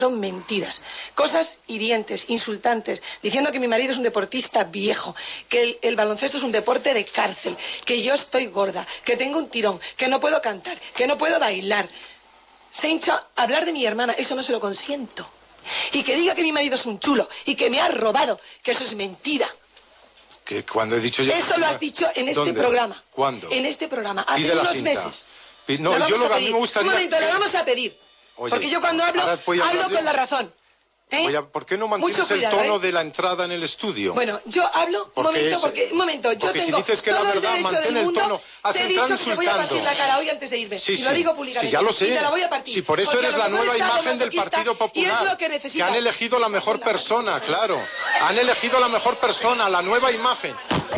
son mentiras, cosas hirientes, insultantes, diciendo que mi marido es un deportista viejo, que el baloncesto es un deporte de cárcel, que yo estoy gorda, que tengo un tirón, que no puedo cantar, que no puedo bailar. Se hincha hablar de mi hermana, eso no se lo consiento. Y que diga que mi marido es un chulo y que me ha robado, que eso es mentira. ¿Que cuando he dicho yo? Eso lo has dicho en este programa. ¿Cuándo? En este programa, hace unos meses. No, yo lo que a mí me gustaría... Un momento, le vamos a pedir. Oye, porque yo cuando hablo con la razón. ¿Por qué no mantienes el tono de la entrada en el estudio? Bueno, yo hablo, un momento, yo tengo si dices que todo la verdad, el derecho del mundo, te he dicho que te voy a partir la cara hoy antes de irme, y lo digo públicamente, sí, ya lo sé. y te la voy a partir. Sí, por eso eres la nueva imagen del Partido Popular, y es lo que necesitas. que han elegido la mejor persona, claro, han elegido la mejor persona, la nueva imagen.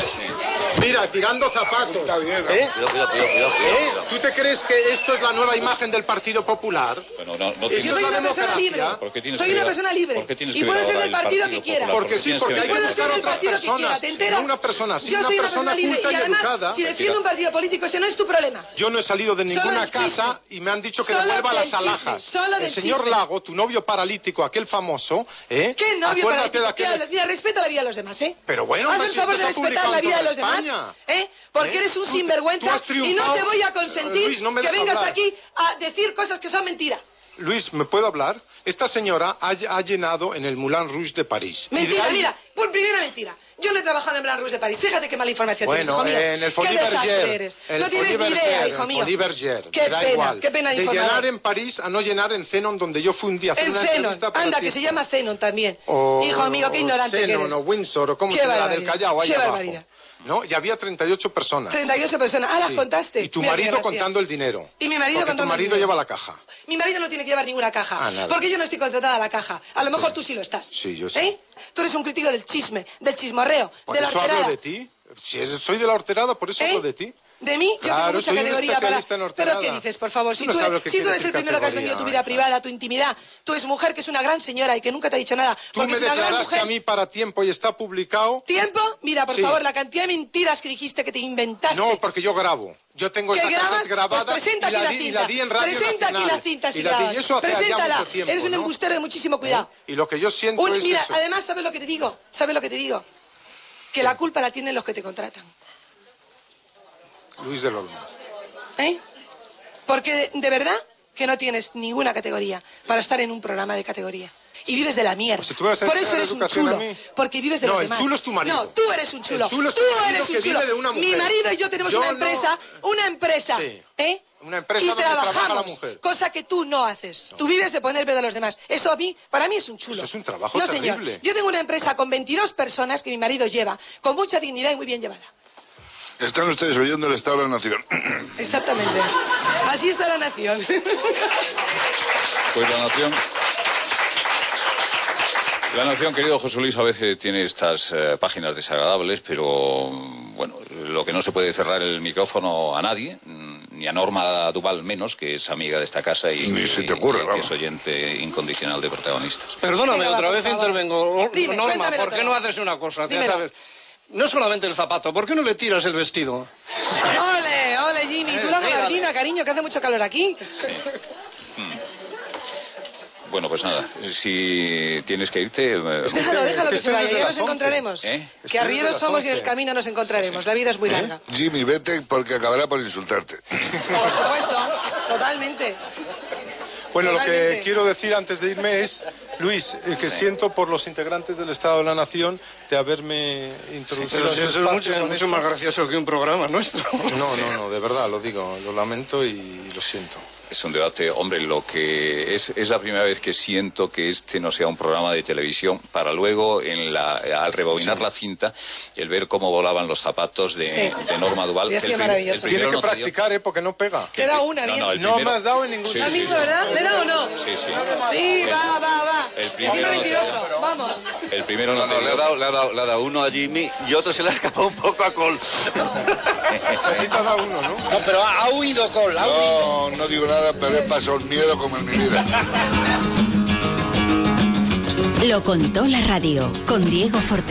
Mira, tirando zapatos. Está bien, Cuidado. ¿Tú te crees que esto es la nueva imagen del Partido Popular? Bueno, yo soy una persona libre. Soy una persona libre. Y puedo ser del partido que quiera. Porque sí, porque hay que buscar otras personas. No una persona, sí, una persona culta y educada. Si defiendo un partido político, ese no es tu problema. Yo no he salido de ninguna casa y me han dicho que devuelva las alhajas. El señor Lago, tu novio paralítico, aquel famoso, ¿Qué novio paralítico? Mira, respeta la vida de los demás, ¿eh? Pero bueno, haz el favor de respetar la vida de los demás, ¿eh? Porque eres un sinvergüenza y no te voy a consentir Luis, no me que vengas hablar aquí a decir cosas que son mentira. Luis, ¿me puedo hablar? Esta señora ha llenado en el Moulin Rouge de París. Mentira, mira, por primera mentira. Yo no he trabajado en el Moulin Rouge de París. Fíjate qué mala información tienes, hijo mío. En el Qué desastre eres. No tienes ni idea, hijo mío. Qué pena de informar. De llenar en París a no llenar en Zenon, donde yo fui un día a hacer una entrevista para anda, ti. que se llama Zenon también. Hijo mío, qué ignorante que eres. Zenon o Windsor, o cómo se llama, del Callao, ahí abajo. ¿No? Y había 38 personas. 38 personas. Ah, las contaste. Y tu marido contando el dinero. Y mi marido contando el dinero. Tu marido lleva la caja. Mi marido no tiene que llevar ninguna caja. Porque yo no estoy contratada a la caja. A lo mejor tú sí lo estás. Sí, yo sí. Tú eres un crítico del chisme, del chismorreo, de la horterada. Por eso hablo de ti. Si soy de la horterada, por eso hablo de ti. ¿De mí? Yo tengo mucha categoría para... ¿Pero qué dices, por favor? Si tú eres el primero que has vendido tu vida privada, tu intimidad, tú eres mujer que es una gran señora y que nunca te ha dicho nada. Tú me declaraste a mí para Tiempo y está publicado. ¿Tiempo? Mira, por favor, la cantidad de mentiras que dijiste que te inventaste. No, porque yo grabo. Yo tengo esa cassette grabada y la di en Radio Presenta aquí la cinta si grabas. Y eso hace ya mucho tiempo. Eres un embustero de muchísimo cuidado. Y lo que yo siento es mira, eso. Además, ¿sabes lo que te digo? Que la culpa la tienen los que te contratan. Luis del Olmo. Porque de verdad que no tienes ninguna categoría para estar en un programa de categoría. Y vives de la mierda. Por eso eres un chulo. Porque vives de los demás. No, el chulo es tu marido. No, tú eres un chulo. El chulo es tú eres un chulo. Vive de una mujer. Mi marido y yo tenemos una empresa. Sí. Una empresa y donde trabajamos, trabaja la mujer. Cosa que tú no haces. Tú vives de poner pedo a los demás. Eso para mí es un chulo. Eso es un trabajo terrible. Señor. Yo tengo una empresa con 22 personas que mi marido lleva, con mucha dignidad y muy bien llevada. Están ustedes oyendo el Estado de la Nación. Exactamente. Así está la nación. Pues la nación, querido José Luis, a veces tiene estas páginas desagradables, pero bueno, lo que no se puede cerrar el micrófono a nadie, ni a Norma Duval menos, que es amiga de esta casa y que es oyente incondicional de Protagonistas. Perdóname, otra vez intervengo. Dime, Norma, ¿por qué no haces una cosa? Ya sabes. No solamente el zapato, ¿por qué no le tiras el vestido? Ole, Jimmy, tú la gabardina, cariño, que hace mucho calor aquí. Sí. Bueno, pues nada, si tienes que irte... Déjalo que se vaya, ya nos encontraremos. Que arrieros somos y en el camino nos encontraremos, la vida es muy larga. Jimmy, vete porque acabará por insultarte. Por supuesto, totalmente. Bueno, lo que quiero decir antes de irme es, Luis, que siento por los integrantes del Estado de la Nación de haberme introducido. Pero eso es mucho más gracioso que un programa nuestro. No, de verdad, lo digo, lo lamento y lo siento. Es un debate, hombre, lo que es la primera vez que siento que este no sea un programa de televisión, para luego, al rebobinar la cinta, el ver cómo volaban los zapatos de Norma Duval. Maravilloso. Tiene que practicar, porque no pega. Te da una, bien. No me has dado en ningún sitio. ¿Has visto, verdad? ¿Le da o no? Sí. Sí, va. El primero mentiroso, vamos. El primero no, le ha dado uno a Jimmy y otro se le ha escapado un poco a Cole. Se te ha dado uno, ¿no? No, pero ha huido Cole, No digo nada, pero he pasado miedo como en mi vida. Lo contó la radio con Diego Forte.